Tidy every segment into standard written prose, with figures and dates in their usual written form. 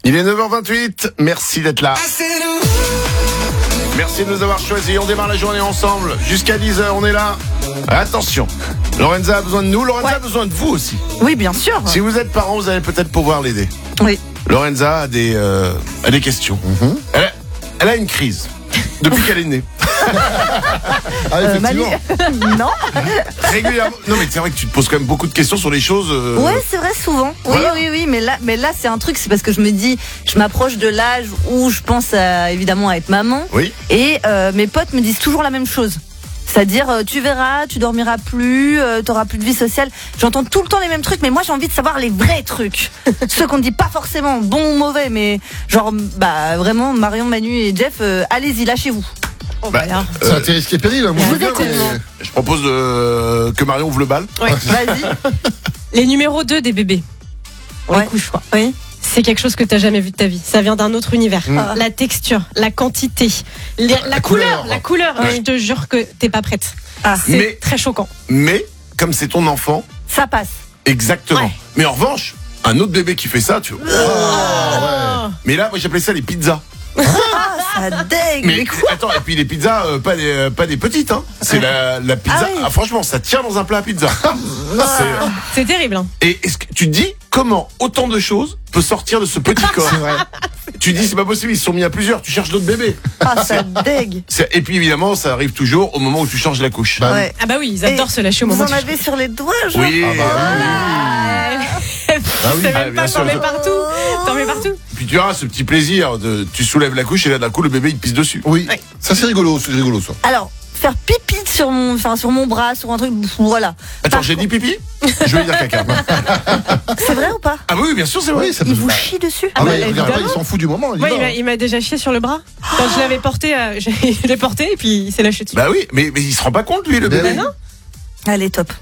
Il est 9h28, merci d'être là. Merci de nous avoir choisis, on démarre la journée ensemble. Jusqu'à 10h, on est là. Attention, Lorenza a besoin de nous, Lorenza a besoin de vous aussi. Oui, bien sûr. Si vous êtes parent, vous allez peut-être pouvoir l'aider. Oui. Lorenza a des questions. Elle a une crise depuis qu'elle est née. Manu. Non. Régulièrement. Non, mais c'est vrai que tu te poses quand même beaucoup de questions sur les choses. Ouais, c'est vrai, souvent. Oui, Voilà. oui, mais là, c'est un truc, c'est parce que je me dis, je m'approche de l'âge où je pense évidemment à être maman. Oui. Et mes potes me disent toujours la même chose. C'est-à-dire, tu verras, tu dormiras plus, t'auras plus de vie sociale. J'entends tout le temps les mêmes trucs, mais moi j'ai envie de savoir les vrais trucs. Ceux qu'on ne dit pas forcément bon ou mauvais, mais genre, vraiment, Marion, Manu et Jeff, allez-y, lâchez-vous. Voilà. C'est un risque et péril. Moi, Vous je veux êtes bien, tellement- mais- Je propose que Marion ouvre le bal. Ouais. Vas-y. Les numéros 2 des bébés. On Ouais. les couche quoi. Oui. C'est quelque chose que t'as jamais vu de ta vie. Ça vient d'un autre univers. Ah. La texture, la quantité, la couleur. couleur. Ouais. Je te jure que t'es pas prête. Ah, C'est Mais- très choquant. Mais, comme c'est ton enfant, ça passe. exactement. Ouais. Mais en revanche, un autre bébé qui fait ça, tu vois. Oh. Mais là, moi j'appelais ça les pizzas. Ah, ça dégue. Mais attends, et puis les pizzas, pas des petites, hein. C'est la pizza. Ah oui. Franchement, ça tient dans un plat à pizza. C'est terrible. Hein. Et est-ce que tu te dis comment autant de choses peut sortir de ce petit corps? C'est vrai. Tu dis c'est pas possible, ils se sont mis à plusieurs, tu cherches d'autres bébés. Ah, ça dégue. Et puis évidemment, ça arrive toujours au moment où tu changes la couche. Bah, Ouais. Ah bah oui, ils adorent Et se lâcher au Vous moment en du avez sur les doigts, genre. Oui. Ah bah C'est oui. même Ah, pas, bien sûr. t'en mets partout. T'en mets partout. Puis tu auras ce petit plaisir de tu soulèves la couche et là d'un coup le bébé il te pisse dessus. Oui. Ouais. Ça, c'est rigolo ça. Alors, faire pipi sur mon bras, sur un truc, voilà. Attends, Par j'ai dit pipi? Je vais dire caca. C'est vrai ou pas? Ah oui, bien sûr, c'est vrai. Oui, ça peut Il se vous faire. chie dessus? Ah bah, ouais, regarde pas, évidemment. il s'en fout du moment. Il Ouais, y va. il m'a déjà chié sur le bras. Quand je l'avais porté, je l'ai porté et puis il s'est lâché dessus. Bah oui, mais il se rend pas compte lui le Ben bébé. oui. Allez, top.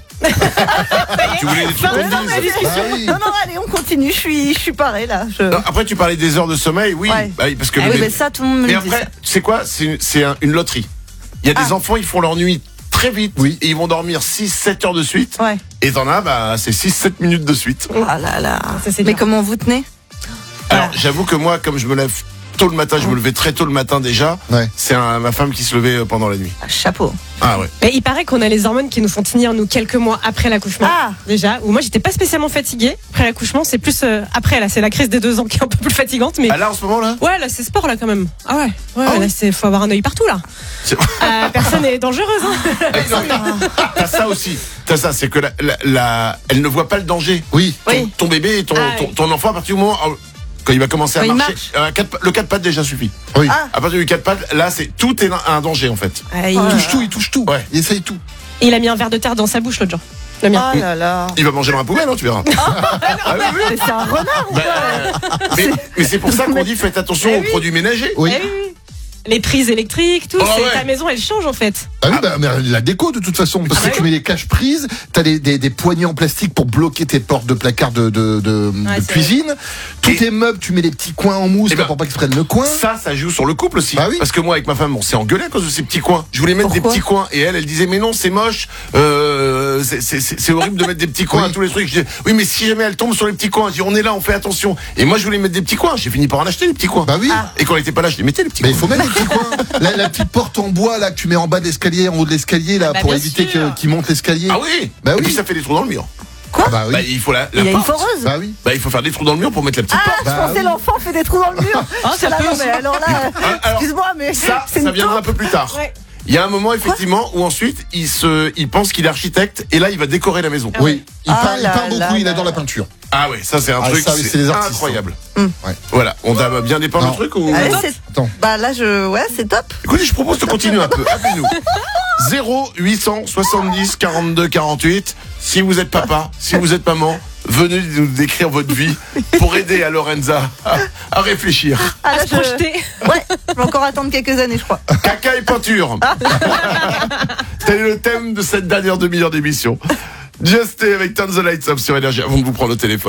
Tu voulais des trucs qu'on te dise. Ah oui. Non, allez, on continue, je suis parée, là. Non, après tu parlais des heures de sommeil, oui. Ouais. Bah oui, parce que Ah le oui, bébé- mais ça, tout le monde me Mais le dit. après, tu sais quoi? C'est une loterie. Il y a des enfants, ils font leur nuit très vite. Oui. Et ils vont dormir 6-7 heures de suite. Ouais. Et t'en as, c'est 6-7 minutes de suite. Ah là là. Ça, c'est Mais dur. comment vous tenez? Alors, j'avoue que moi, comme je me lève tôt le matin, je me levais très tôt le matin déjà. Ouais. C'est ma femme qui se levait pendant la nuit. Ah, chapeau. Ah ouais. Mais il paraît qu'on a les hormones qui nous font tenir nous quelques mois après l'accouchement. Ah. Déjà, où moi j'étais pas spécialement fatiguée après l'accouchement, c'est plus après là, c'est la crise des 2 ans qui est un peu plus fatigante, mais Ah là, en ce moment là? ouais là c'est sport là quand même. Ah ouais, Ah là oui. c'est faut avoir un œil partout là. C'est- Personne n'est dangereuse. Hein. T'as ça aussi. T'as ça, c'est que elle ne voit pas le danger. Oui. Oui. Ton bébé et ton oui. enfant, à partir du moment quand il va commencer à Quand il marcher, marche. le 4 pattes déjà suffit. Oui. Ah. À partir du 4 pattes, là, tout est un danger en fait. Il, Il touche tout. Ouais. Il essaye tout. il a mis un verre de terre dans sa bouche l'autre jour. Le mien. Oh là là. Il va manger dans la poubelle, hein, tu verras. Ah oui, oui. Mais c'est un renard ou Bah, quoi? mais c'est pour ça qu'on dit faites attention aux produits ménagers. Oui. Eh oui. Les prises électriques, tout, Oh, c'est ouais. ta maison elle change en fait. Ah oui, mais la déco de toute façon, parce que tu mets les caches prises, t'as des poignées en plastique pour bloquer tes portes de placard de c'est cuisine. Tous Et- tes meubles, tu mets des petits coins en mousse Eh ben, pour pas qu'ils se prennent le coin. Ça joue sur le couple aussi. Bah oui. Parce que moi, avec ma femme, on s'est engueulé à cause de ces petits coins. Je voulais mettre Pourquoi des petits coins. Et elle disait, mais non, c'est moche. C'est horrible de mettre des petits coins Oui. à tous les trucs. Je dis, oui, mais si jamais elle tombe sur les petits coins, je dis, on est là, on fait attention. Et moi, je voulais mettre des petits coins. J'ai fini par en acheter des petits coins. Bah oui. Et quand elle était pas là, je les mettais, les petits Mais il coins. faut mettre les petits coins. La petite porte en bois là que tu mets en bas de l'escalier, en haut de l'escalier là, Bah, pour bien éviter sûr. qu'il monte l'escalier. Ah oui. Bah Et oui. puis ça fait des trous dans le mur. Quoi? Ah bah oui. Bah, il faut la Il y a une porte. foreuse? Bah oui. Bah, il faut faire des trous dans le mur pour mettre la petite Ah, porte. je Bah pensais oui. l'enfant fait des trous dans le mur. Ah, ça Là, peut non, aussi. mais alors là, Alors, excuse-moi, mais Ça c'est une viendra un taupe. peu plus tard. Ouais. Il y a un moment effectivement où ensuite il pense qu'il est architecte et là il va décorer la maison. Oui. Il Ah peint, il là peint là beaucoup, il là adore la là. peinture. Ah ouais, ça c'est un Ah, truc, ça, oui, c'est des artistes, incroyable. Ouais. Voilà, on t'a bien dépeint le Non. truc ou Allez, c'est... Attends. Bah là, ouais, c'est top. Écoutez, je propose de continuer un peu. Appelez-nous. 0870 42 48. Si vous êtes papa, si vous êtes maman, venez nous décrire votre vie pour aider à Lorenza à réfléchir. Ah, là, À se projeter. Ouais, je vais encore attendre quelques années, je crois. Caca et peinture. Tel est le thème de cette dernière demi-heure d'émission. Just Stay avec Turn the Lights Up sur Énergie avant de vous prendre au téléphone.